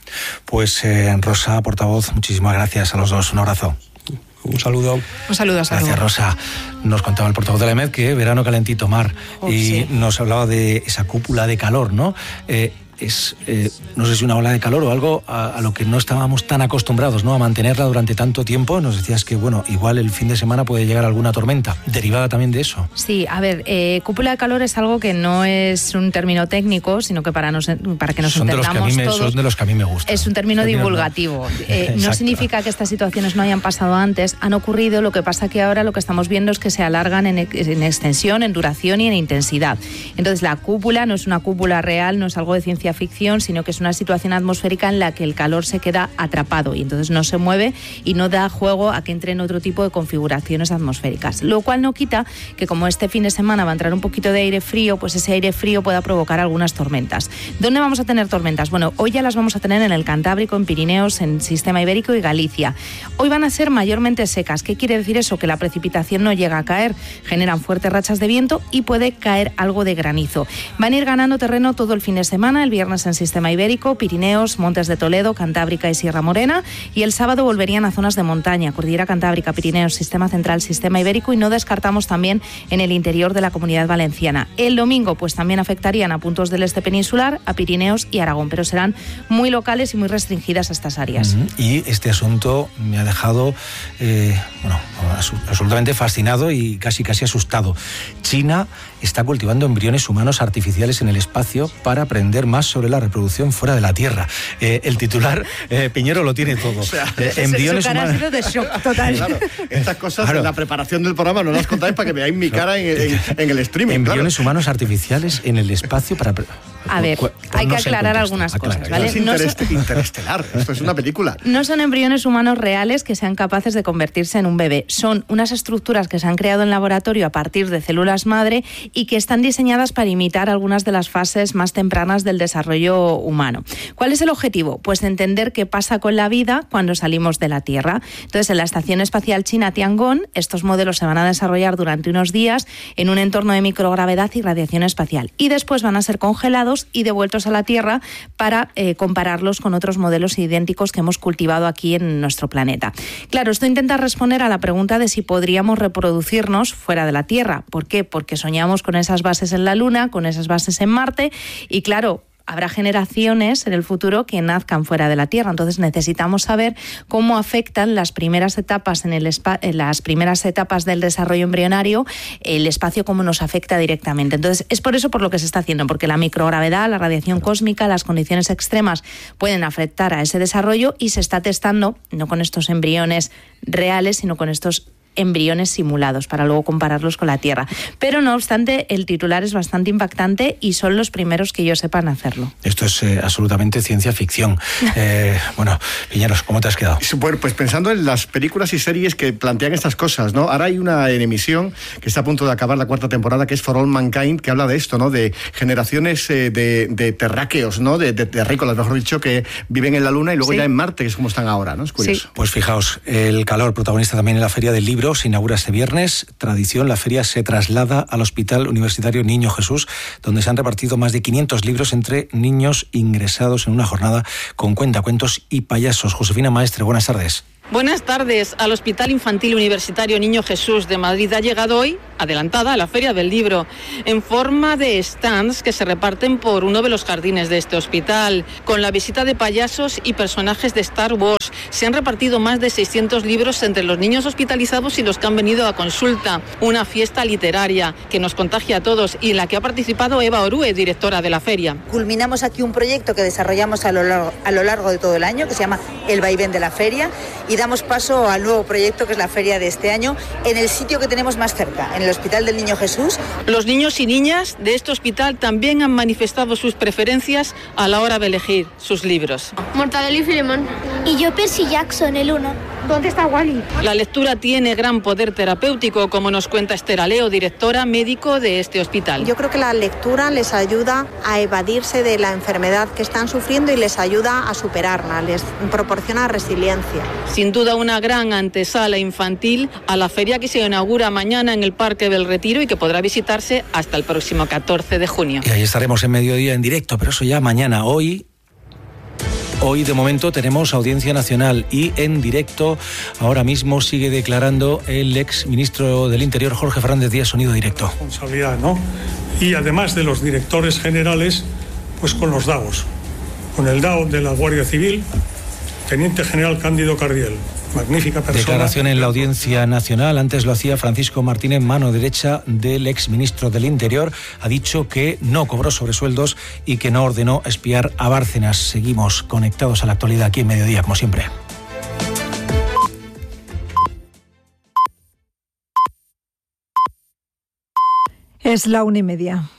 Pues eh, Rosa, portavoz, muchísimas gracias a los dos. Un abrazo. Un saludo. Un saludo, hasta Gracias, Rosa. Nos contaba el portavoz de la E M E D que verano calentito mar. Oh, y sí. nos hablaba de esa cúpula de calor, ¿no? Eh, es, eh, no sé si una ola de calor o algo a, a lo que no estábamos tan acostumbrados, ¿no? A mantenerla durante tanto tiempo. Nos decías que, bueno, igual el fin de semana puede llegar alguna tormenta, derivada también de eso. Sí, a ver, eh, cúpula de calor es algo que no es un término técnico, sino que para, nos, para que nos son entendamos de los que a mí me, todos, son de los que a mí me gustan. es un término Término divulgativo. no. Eh, no significa que estas situaciones no hayan pasado antes, han ocurrido, lo que pasa que ahora lo que estamos viendo es que se alargan en, en extensión, en duración y en intensidad. Entonces la cúpula no es una cúpula real, no es algo de ciencia ficción, sino que es una situación atmosférica en la que el calor se queda atrapado y entonces no se mueve y no da juego a que entre en otro tipo de configuraciones atmosféricas. Lo cual no quita que, como este fin de semana va a entrar un poquito de aire frío, pues ese aire frío pueda provocar algunas tormentas. ¿Dónde vamos a tener tormentas? Bueno, hoy ya las vamos a tener en el Cantábrico, en Pirineos, en Sistema Ibérico y Galicia. Hoy van a ser mayormente secas. ¿Qué quiere decir eso? Que la precipitación no llega a caer, generan fuertes rachas de viento y puede caer algo de granizo. Van a ir ganando terreno todo el fin de semana, el viernes en Sistema Ibérico, Pirineos, Montes de Toledo, Cantábrica y Sierra Morena, y el sábado volverían a zonas de montaña, Cordillera Cantábrica, Pirineos, Sistema Central, Sistema Ibérico, y no descartamos también en el interior de la Comunidad Valenciana. El domingo pues también afectarían a puntos del este peninsular, a Pirineos y Aragón, pero serán muy locales y muy restringidas a estas áreas. Uh-huh. Y este asunto me ha dejado eh, bueno, absolutamente fascinado y casi casi asustado. China está cultivando embriones humanos artificiales en el espacio para aprender más sobre la reproducción fuera de la Tierra. Eh, el titular, eh, Piñero, lo tiene todo. O sea, eh, embriones su cara humanos... ha sido de shock total. Claro, estas cosas Claro. en la preparación del programa no las contáis para que veáis mi cara en, en- en el streaming. Embriones claro. humanos artificiales en el espacio para... A ver, Cu- hay no que sé el aclarar contexto. algunas Aclara. cosas, ¿vale? Esto es No interest- son- interestelar, esto es una película. No son embriones humanos reales que sean capaces de convertirse en un bebé. Son unas estructuras que se han creado en laboratorio a partir de células madre y que están diseñadas para imitar algunas de las fases más tempranas del desarrollo humano. ¿Cuál es el objetivo? Pues entender qué pasa con la vida cuando salimos de la Tierra. Entonces, en la Estación Espacial China Tiangong, estos modelos se van a desarrollar durante unos días en un entorno de microgravedad y radiación espacial. Y después van a ser congelados y devueltos a la Tierra para eh, compararlos con otros modelos idénticos que hemos cultivado aquí en nuestro planeta. Claro, esto intenta responder a la pregunta de si podríamos reproducirnos fuera de la Tierra. ¿Por qué? Porque soñamos con esas bases en la Luna, con esas bases en Marte y, claro, habrá generaciones en el futuro que nazcan fuera de la Tierra. Entonces necesitamos saber cómo afectan las primeras etapas en, el espa- en las primeras etapas del desarrollo embrionario, el espacio, cómo nos afecta directamente. Entonces es por eso por lo que se está haciendo, porque la microgravedad, la radiación cósmica, las condiciones extremas pueden afectar a ese desarrollo y se está testando, no con estos embriones reales, sino con estos embriones simulados para luego compararlos con la Tierra. Pero no obstante, el titular es bastante impactante y son los primeros que yo sepan hacerlo. Esto es eh, absolutamente ciencia ficción. Eh, bueno, Piñeros, ¿cómo te has quedado? Bueno, pues pensando en las películas y series que plantean estas cosas, ¿no? Ahora hay una en emisión que está a punto de acabar la cuarta temporada, que es For All Mankind, que habla de esto, ¿no? De generaciones eh, de, de terráqueos, ¿no? De, de terrícolas, mejor dicho, que viven en la Luna y luego sí. ya en Marte, que es como están ahora, ¿no? Es curioso. Sí. Pues fijaos, el calor, protagonista también en la Feria del Libro, se inaugura este viernes. Tradición, la feria se traslada al Hospital Universitario Niño Jesús, donde se han repartido más de quinientos libros entre niños ingresados en una jornada con cuentacuentos y payasos. Josefina Maestre, buenas tardes. Buenas tardes. Al Hospital Infantil Universitario Niño Jesús de Madrid ha llegado hoy, adelantada, a la Feria del Libro, en forma de stands que se reparten por uno de los jardines de este hospital, con la visita de payasos y personajes de Star Wars. Se han repartido más de seiscientos libros entre los niños hospitalizados y los que han venido a consulta. Una fiesta literaria que nos contagia a todos y en la que ha participado Eva Orue, directora de la feria. Culminamos aquí un proyecto que desarrollamos a lo largo, a lo largo de todo el año, que se llama El Vaivén de la Feria, y damos paso al nuevo proyecto que es la feria de este año en el sitio que tenemos más cerca, en el Hospital del Niño Jesús. Los niños y niñas de este hospital también han manifestado sus preferencias a la hora de elegir sus libros. Mortadelo y Filemón. Y yo Percy Jackson, el uno. ¿Dónde está Wally? La lectura tiene gran poder terapéutico, como nos cuenta Esther Aleo, directora médico de este hospital. Yo creo que la lectura les ayuda a evadirse de la enfermedad que están sufriendo y les ayuda a superarla, les proporciona resiliencia. Sin duda una gran antesala infantil a la feria que se inaugura mañana en el Parque del Retiro y que podrá visitarse hasta el próximo catorce de junio. Y ahí estaremos en mediodía en directo, pero eso ya mañana. Hoy... Hoy, de momento, tenemos Audiencia Nacional y en directo, ahora mismo, sigue declarando el ex ministro del Interior, Jorge Fernández Díaz, sonido directo. Responsabilidad, ¿no? Y además de los directores generales, pues con los D A Os. Con el D A O de la Guardia Civil, Teniente General Cándido Cardiel. Magnífica persona. Declaración en la Audiencia Nacional. Antes lo hacía Francisco Martínez, mano derecha del exministro del Interior. Ha dicho que no cobró sobresueldos y que no ordenó espiar a Bárcenas. Seguimos conectados a la actualidad aquí en Mediodía, como siempre. Es la una y media.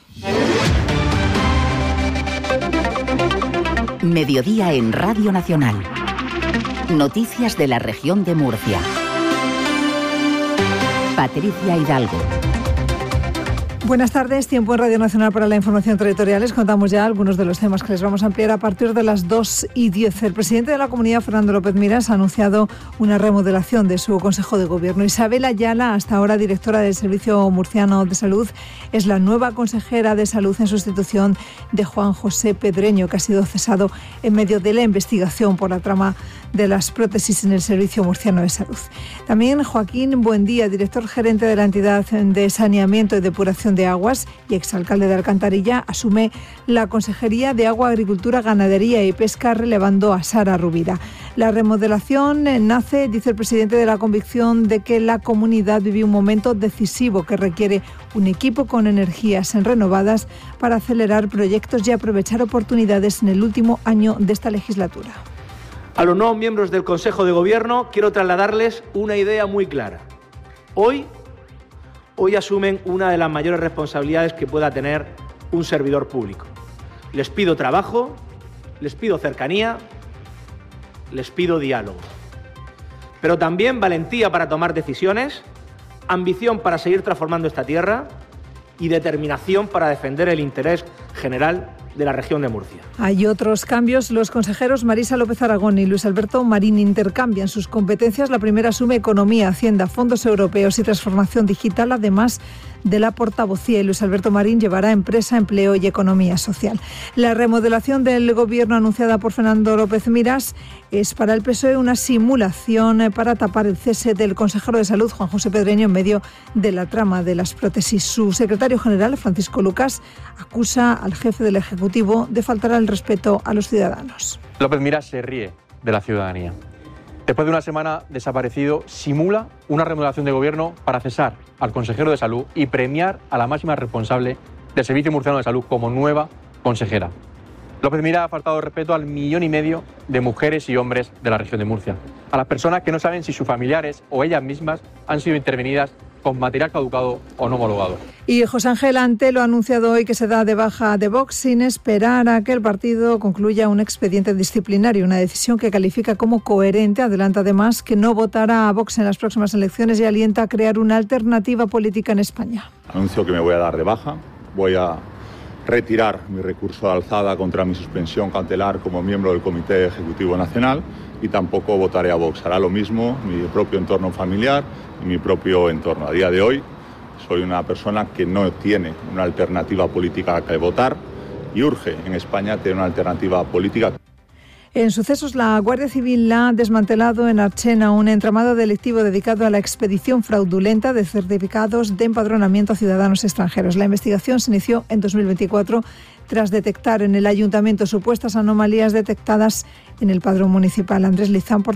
Mediodía en Radio Nacional. Noticias de la región de Murcia. Patricia Hidalgo. Buenas tardes, tiempo en Radio Nacional para la información territorial. Les contamos ya algunos de los temas que les vamos a ampliar a partir de las dos y diez. El presidente de la Comunidad, Fernando López Miras, ha anunciado una remodelación de su Consejo de Gobierno. Isabel Ayala, hasta ahora directora del Servicio Murciano de Salud, es la nueva consejera de Salud en sustitución de Juan José Pedreño, que ha sido cesado en medio de la investigación por la trama de las prótesis en el Servicio Murciano de Salud. También Joaquín Buendía, director gerente de la entidad de saneamiento y depuración de aguas y exalcalde de Alcantarilla, asume la Consejería de Agua, Agricultura, Ganadería y Pesca, relevando a Sara Rubira. La remodelación nace, dice el presidente, de la convicción de que la comunidad vive un momento decisivo que requiere un equipo con energías renovadas para acelerar proyectos y aprovechar oportunidades en el último año de esta legislatura. A los nuevos miembros del Consejo de Gobierno quiero trasladarles una idea muy clara. Hoy, hoy asumen una de las mayores responsabilidades que pueda tener un servidor público. Les pido trabajo, les pido cercanía, les pido diálogo. Pero también valentía para tomar decisiones, ambición para seguir transformando esta tierra y determinación para defender el interés general de la región de Murcia. Hay otros cambios. Los consejeros Marisa López Aragón y Luis Alberto Marín intercambian sus competencias. La primera asume Economía, Hacienda, Fondos Europeos y Transformación Digital, además de la portavocía, y Luis Alberto Marín llevará Empresa, Empleo y Economía Social. La remodelación del Gobierno anunciada por Fernando López Miras es para el P S O E una simulación para tapar el cese del consejero de Salud, Juan José Pedreño, en medio de la trama de las prótesis. Su secretario general, Francisco Lucas, acusa al jefe del Ejecutivo de faltar al respeto a los ciudadanos. López Miras se ríe de la ciudadanía. Después de una semana desaparecido, simula una remodelación de gobierno para cesar al consejero de Salud y premiar a la máxima responsable del Servicio Murciano de Salud como nueva consejera. López Miras ha faltado respeto al millón y medio de mujeres y hombres de la región de Murcia, a las personas que no saben si sus familiares o ellas mismas han sido intervenidas con material caducado o no homologado. Y José Ángel Antelo ha anunciado hoy que se da de baja de Vox sin esperar a que el partido concluya un expediente disciplinario, una decisión que califica como coherente. Adelanta además que no votará a Vox en las próximas elecciones y alienta a crear una alternativa política en España. Anuncio que me voy a dar de baja, voy a retirar mi recurso de alzada contra mi suspensión cautelar como miembro del Comité Ejecutivo Nacional y tampoco votaré a Vox. Hará lo mismo mi propio entorno familiar y mi propio entorno. A día de hoy soy una persona que no tiene una alternativa política que votar y urge en España tener una alternativa política. En sucesos, la Guardia Civil ha desmantelado en Archena un entramado delictivo dedicado a la expedición fraudulenta de certificados de empadronamiento a ciudadanos extranjeros. La investigación se inició en dos mil veinticuatro tras detectar en el ayuntamiento supuestas anomalías detectadas en el padrón municipal. Andrés Lizán,